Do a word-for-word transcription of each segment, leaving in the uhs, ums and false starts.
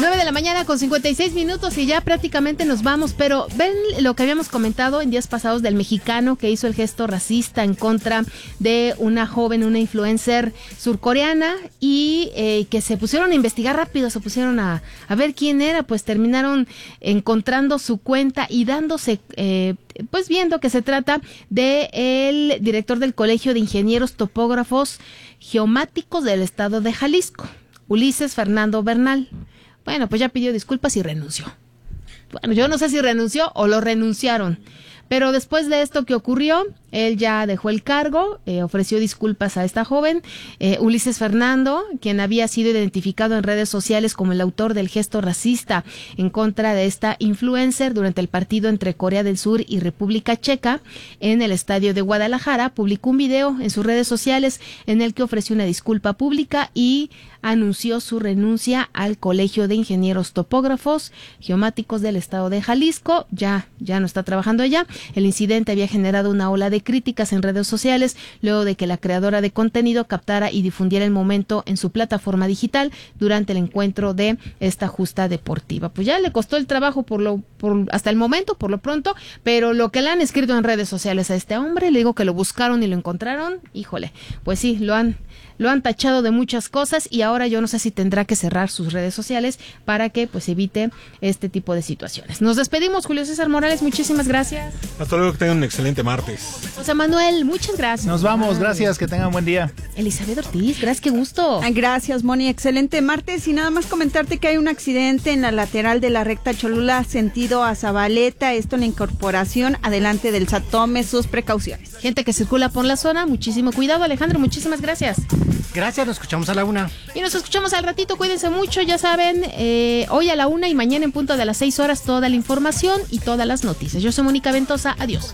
nueve de la mañana con cincuenta y seis minutos y ya prácticamente nos vamos, pero ven lo que habíamos comentado en días pasados del mexicano que hizo el gesto racista en contra de una joven, una influencer surcoreana y eh, que se pusieron a investigar rápido, se pusieron a, a ver quién era, pues terminaron encontrando su cuenta y dándose, eh, pues viendo que se trata de el director del Colegio de Ingenieros Topógrafos Geomáticos del estado de Jalisco, Ulises Fernando Bernal. Bueno, pues ya pidió disculpas y renunció. Bueno, yo no sé si renunció o lo renunciaron, pero después de esto que ocurrió, él ya dejó el cargo, eh, ofreció disculpas a esta joven, eh, Ulises Fernando, quien había sido identificado en redes sociales como el autor del gesto racista en contra de esta influencer durante el partido entre Corea del Sur y República Checa en el estadio de Guadalajara, publicó un video en sus redes sociales en el que ofreció una disculpa pública y anunció su renuncia al Colegio de Ingenieros Topógrafos Geomáticos del estado de Jalisco. Ya, ya no está trabajando allá. El incidente había generado una ola de críticas en redes sociales luego de que la creadora de contenido captara y difundiera el momento en su plataforma digital durante el encuentro de esta justa deportiva. Pues ya le costó el trabajo por lo por hasta el momento, por lo pronto, pero lo que le han escrito en redes sociales a este hombre, le digo que lo buscaron y lo encontraron, híjole, pues sí, lo han lo han tachado de muchas cosas y ahora yo no sé si tendrá que cerrar sus redes sociales para que pues evite este tipo de situaciones. Nos despedimos, Julio César Morales, muchísimas gracias. Hasta luego, que tengan un excelente martes. José Manuel, muchas gracias. Nos vamos, gracias, que tengan buen día. Elizabeth Ortiz, gracias, qué gusto. Gracias, Moni, excelente martes y nada más comentarte que hay un accidente en la lateral de la recta Cholula, sentido a Zabaleta, esto en la incorporación adelante del S A T. Tome sus precauciones. Gente que circula por la zona, muchísimo cuidado. Alejandro, muchísimas gracias. Gracias, nos escuchamos a la una. Y nos escuchamos al ratito, cuídense mucho, ya saben, eh, hoy a la una y mañana en punto de las seis horas toda la información y todas las noticias. Yo soy Mónica Ventosa, adiós.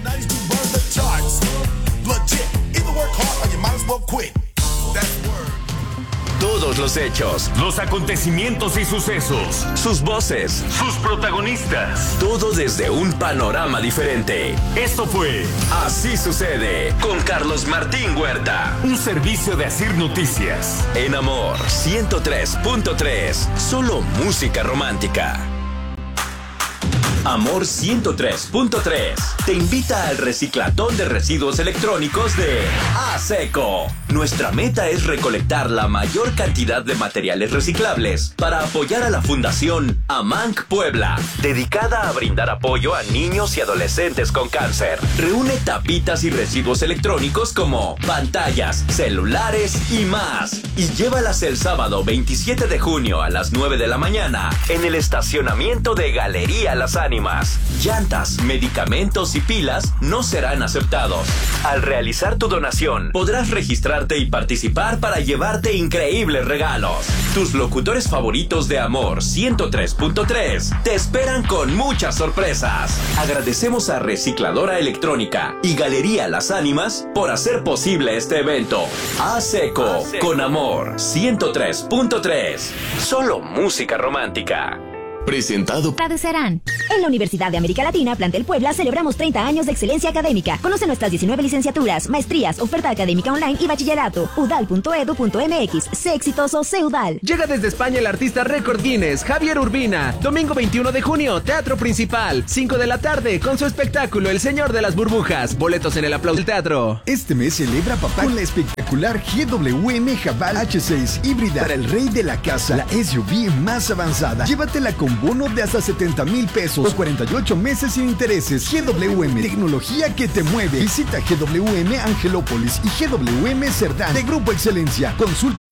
Todos los hechos, los acontecimientos y sucesos, sus voces, sus protagonistas, todo desde un panorama diferente. Esto fue Así Sucede con Carlos Martín Huerta, un servicio de Asir Noticias. En Amor ciento tres punto tres, solo música romántica. Amor ciento tres punto tres te invita al reciclatón de residuos electrónicos de ASECO. Nuestra meta es recolectar la mayor cantidad de materiales reciclables para apoyar a la Fundación AMANC Puebla, dedicada a brindar apoyo a niños y adolescentes con cáncer. Reúne tapitas y residuos electrónicos como pantallas, celulares y más, y llévalas el sábado veintisiete de junio a las nueve de la mañana en el estacionamiento de Galería Las Ánimas. Llantas, medicamentos y pilas no serán aceptados. Al realizar tu donación, podrás registrarte y participar para llevarte increíbles regalos. Tus locutores favoritos de Amor ciento tres punto tres te esperan con muchas sorpresas. Agradecemos a Recicladora Electrónica y Galería Las Ánimas por hacer posible este evento. ASECO, con Amor ciento tres punto tres. Solo música romántica. Presentado Traducerán. En la Universidad de América Latina, Plantel Puebla, celebramos treinta años de excelencia académica. Conoce nuestras diecinueve licenciaturas, maestrías, oferta académica online y bachillerato. udal punto edu punto mx. Sé exitoso, sé Udal. Llega desde España el artista récord Guinness, Javier Urbina. Domingo veintiuno de junio, Teatro Principal. cinco de la tarde, con su espectáculo El Señor de las Burbujas. Boletos en el Aplauso del Teatro. Este mes celebra papá con la espectacular G W M Jabal H seis híbrida para el rey de la casa, la S U V más avanzada. Llévatela con bono de hasta setenta mil pesos, cuarenta y ocho meses sin intereses. G W M, tecnología que te mueve. Visita G W M Angelópolis y G W M Cerdán de Grupo Excelencia. Consulta